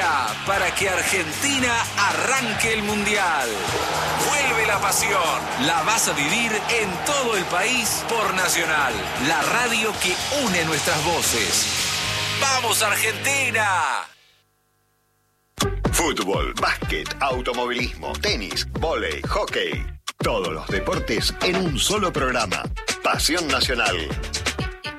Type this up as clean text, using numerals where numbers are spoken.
hora para que Argentina arranque el Mundial. Vuelve la pasión. La vas a vivir en todo el país por Nacional, la radio que une nuestras voces. ¡Vamos, Argentina! Fútbol, básquet, automovilismo, tenis, vóley, hockey. Todos los deportes en un solo programa. Pasión Nacional.